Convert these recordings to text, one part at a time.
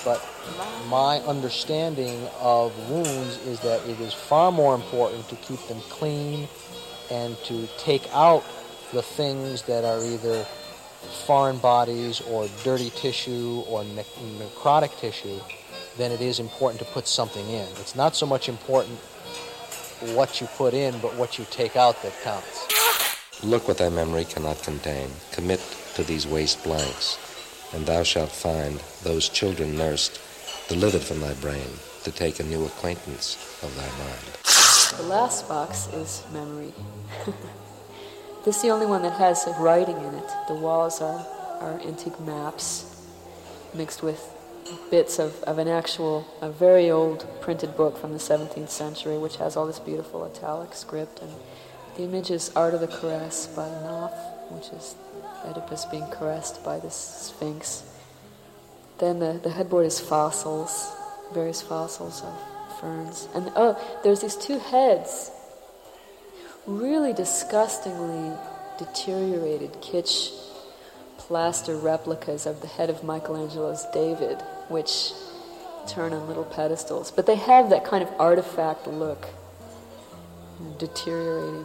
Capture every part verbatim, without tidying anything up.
but my understanding of wounds is that it is far more important to keep them clean and to take out the things that are either foreign bodies or dirty tissue or ne- necrotic tissue than it is important to put something in. It's not so much important what you put in, but what you take out that counts. Look what thy memory cannot contain. Commit to these waste blanks, and thou shalt find those children nursed, delivered from thy brain, to take a new acquaintance of thy mind. The last box is memory. This is the only one that has writing in it. The walls are, are antique maps mixed with bits of, of an actual, a very old printed book from the seventeenth century, which has all this beautiful italic script. And the image is Art of the Caress by Knopf, which is Oedipus being caressed by this sphinx. Then the, the headboard is fossils, various fossils of ferns. And oh, there's these two heads, really disgustingly deteriorated kitsch plaster replicas of the head of Michelangelo's David, which turn on little pedestals. But they have that kind of artifact look, deteriorating.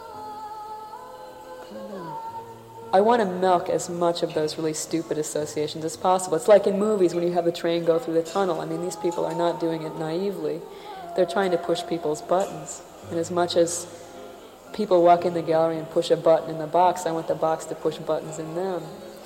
I don't know. I want to milk as much of those really stupid associations as possible. It's like in movies when you have the train go through the tunnel. I mean, these people are not doing it naively. They're trying to push people's buttons. And as much as people walk in the gallery and push a button in the box, I want the box to push buttons in them.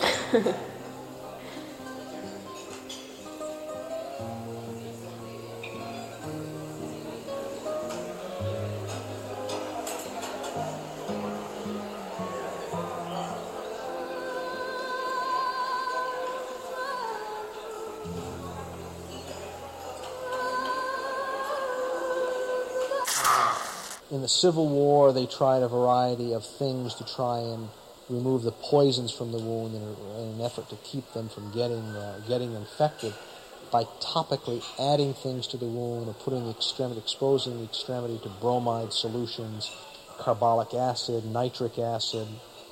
In the Civil War, they tried a variety of things to try and remove the poisons from the wound in, a, in an effort to keep them from getting uh, getting infected by topically adding things to the wound or putting the extremity, exposing the extremity to bromide solutions, carbolic acid, nitric acid.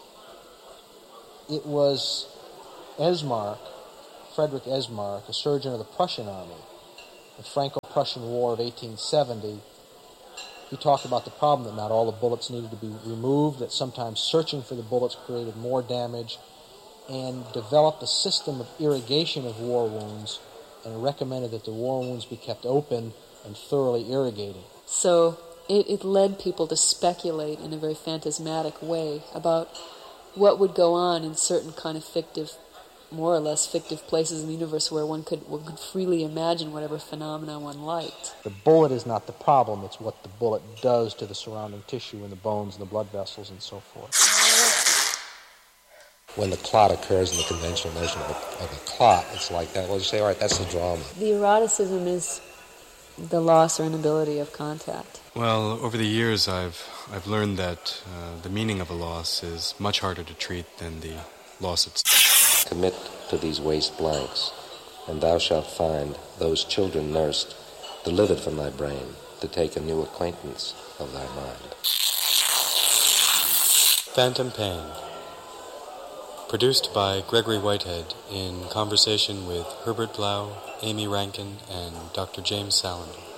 It was Esmark, Frederick Esmark, a surgeon of the Prussian army, the Franco-Prussian War of eighteen seventy. He talked about the problem that not all the bullets needed to be removed, that sometimes searching for the bullets created more damage, and developed a system of irrigation of war wounds and recommended that the war wounds be kept open and thoroughly irrigated. So it, it led people to speculate in a very phantasmatic way about what would go on in certain kind of fictive, more or less fictive places in the universe where one could one could freely imagine whatever phenomena one liked. The bullet is not the problem, it's what the bullet does to the surrounding tissue and the bones and the blood vessels and so forth. When the clot occurs in the conventional notion of a, of a clot, it's like that. Well, you say, all right, that's the drama. The eroticism is the loss or inability of contact. Well, over the years, I've I've learned that uh, the meaning of a loss is much harder to treat than the loss itself. Commit to these waste blanks, and thou shalt find those children nursed, delivered from thy brain, to take a new acquaintance of thy mind. Phantom Pain. Produced by Gregory Whitehead in conversation with Herbert Blau, Amy Rankin, and Doctor James Salander.